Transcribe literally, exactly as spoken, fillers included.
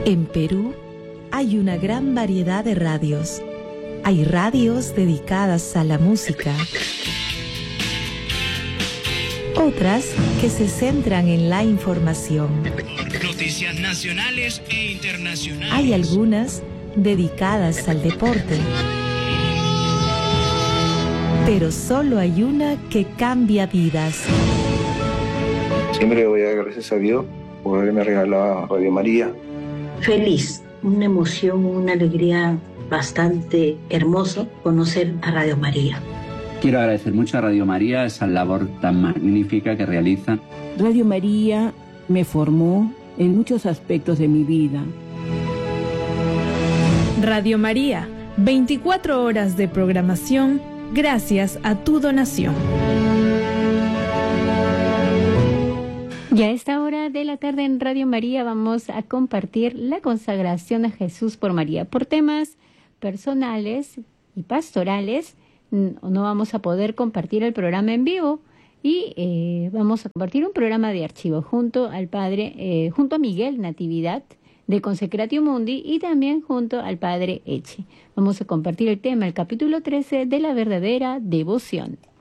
En Perú hay una gran variedad de radios. Hay radios dedicadas a la música, otras que se centran en la información. Noticias nacionales e internacionales. Hay algunas dedicadas al deporte. Pero solo hay una que cambia vidas. Siempre voy a dar gracias a Dios por haberme regalado Radio María. Feliz, una emoción, una alegría bastante hermoso conocer a Radio María. Quiero agradecer mucho a Radio María esa labor tan magnífica que realiza. Radio María me formó en muchos aspectos de mi vida. Radio María, veinticuatro horas de programación gracias a tu donación. Y a esta hora de la tarde en Radio María vamos a compartir la consagración a Jesús por María. Por temas personales y pastorales no vamos a poder compartir el programa en vivo y eh, vamos a compartir un programa de archivo junto al padre, eh, junto a Miguel Natividad de Consecratio Mundi y también junto al padre Eche. Vamos a compartir el tema, el capítulo trece de la verdadera devoción.